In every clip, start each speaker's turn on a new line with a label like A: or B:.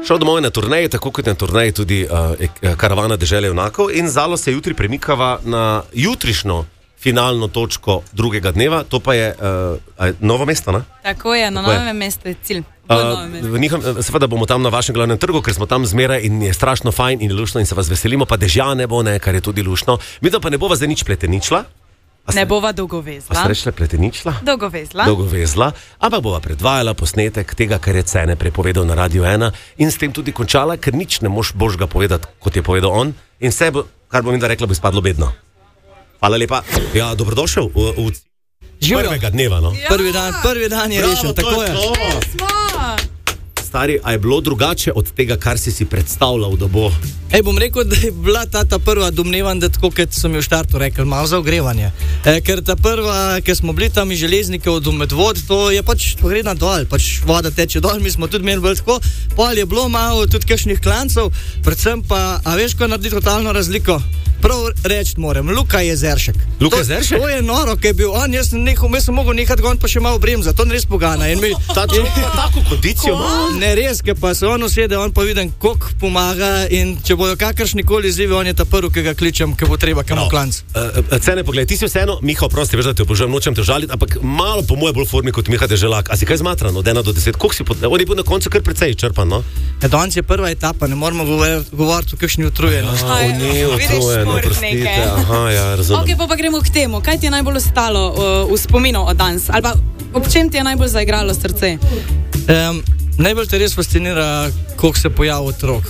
A: Šel domov na turneji, tako kot na turneji tudi karavana dežele junakov in Zalo se jutri premikava na jutrišnjo finalno točko drugega dneva, to pa je Novo mesto, ne?
B: Tako je, na Novem mestu je cilj.
A: Seveda bomo tam na vašem glavnem trgu, ker smo tam zmeraj in je strašno fajn in lušno in se vas veselimo, pa dežja ne bo, ne, kar je tudi lušno. Mi pa ne bova zdaj nič pleteničla.
B: Ne bova dolgovezla.
A: A ste rešli pleteničla?
B: Dolgovezla,
A: ampak bova predvajala posnetek tega, kar je Cene prepovedal na Radio 1 in s tem tudi končala, ker nič ne moš božga povedati, kot je povedal on in vse, kar bom da rekla, bo izpadlo bedno. Hvala lepa. Ja, dobrodošel v prvega dneva, no?
C: Ja. Prvi dan je rešil, tako je.
A: Stari, a je bilo drugače od tega, kar si predstavljal, da bo?
C: Bom rekel, da je bila ta prva domnevan, da tako, kot sem jo v štartu rekel, malo za ogrevanje. Ker ta prva, ki smo bili tam iz Železnike od Medvod, to je pač gre na dol, pač voda teče dol, mi smo tudi imeli bolj tako, pol je bilo malo tudi kakšnih klancev, predvsem pa, a veš, ko naredi totalno razliko? Prav reči moram, Luka Jezeršek.
A: Luka Jezeršek?
C: To je noro, ki je bil on, jaz sem mogel nekaj gon pa še malo bremza, to ne res pogana.
A: Tako kondicijo ima?
C: Ne res, ker pa se on usede, on pa viden, koliko pomaga in če bojo kakršnikoli izzivi, on je ta prvi, ki ga kličem, ki bo treba kam v klanc.
A: Cene, pogled, ti si vseeno, Miha, prosti, veš, da te obožujem, nočem te žaliti, ampak malo po moje bolj formi kot Miha Deželak. A si kaj zmatran od 1 do 10? Koliko si on je bil na koncu kar precej črpan, no?
C: Danes je prva etapa, ne moramo govoriti o kakšni utrujenosti.
A: Aha, ja, razumem.
B: Ok, pa gremo k temu. Kaj ti je najbolj ostalo v spominu od danes? Ali pa ob čem ti je najbolj zaigralo srce?
C: Najbolj te res fascinira, koliko se pojavi otrok,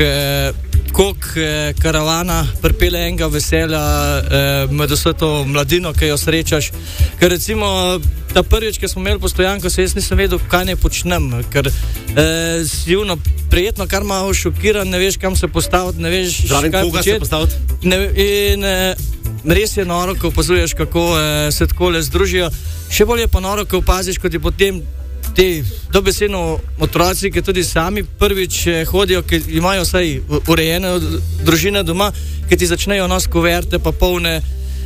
C: koliko karavana pripelje enega veselja med vso to mladino, ki jo srečaš. Ker recimo ta prvič, ki smo imeli postojanko, se jaz nisem vedel, kaj ne počnem, ker si prijetno, kar malo šokiran, ne veš, kam se postaviti, ne veš, kaj početi. In res je noro, ko opazuješ, kako se takole združijo. Še bolj je pa noro, ko opaziš, kot je potem ti dobesedno otroci, ki tudi sami prvič hodijo, ki imajo vsaj urejene družine doma, ki ti začnejo nos kuverte, pa polne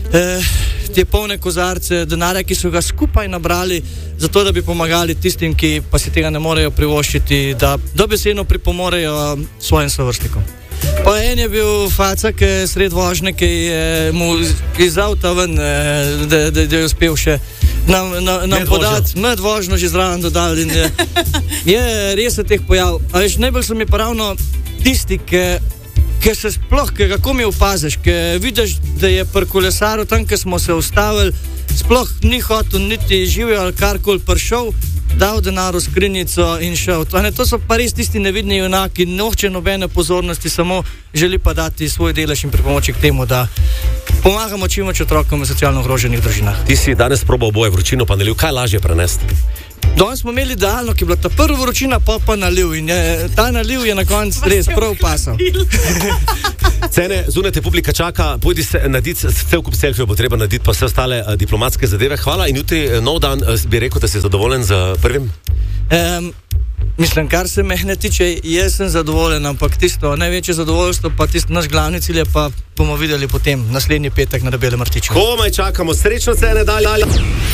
C: te polne kozarce denarja, ki so ga skupaj nabrali, zato da bi pomagali tistim, ki pa si tega ne morejo privoščiti, da dobesedno pripomorejo svojim sovrstnikom. Pa en je bil faca, ki je sred vožnje, ki je mu iz avta ven, da je uspel še nam podati med vožnjo že zraven dodali. Je res se teh pojav. A veš, najbolj so mi pa ravno tisti, ki se sploh, ki ga komi opaziš, ki vidiš, da je pri kolesaru tam, ki smo se ustavili, sploh ni hotel niti živijo ali karkoli prišel, dal denar v skrinjico in šel. To so pa res tisti nevidni junaki, noče nobene pozornosti, samo želi pa dati svoj delež in pripomoči k temu, da pomagamo čim več otrokom v socialno ogroženih družinah.
A: Ti si danes probal oboje, vročino pa naliv, kaj lažje prenesti?
C: Danes smo imeli idealno, ki je bila ta prva vročina, pa naliv in ta naliv je na koncu res prav pasal.
A: Cene, zunaj te publika čaka, pojdi se narediti, cel kup selfijev bo treba narediti, pa vse ostale diplomatske zadeve. Hvala in jutri nov dan, bi rekel, da si zadovoljen z prvim?
C: Mislim, kar se mene tiče, jaz sem zadovoljen, ampak tisto največje zadovoljstvo, pa tisto naš glavni cilj je, pa bomo videli potem naslednji petek na Debelem rtičku.
A: Komaj čakamo, srečno Cene, dalje.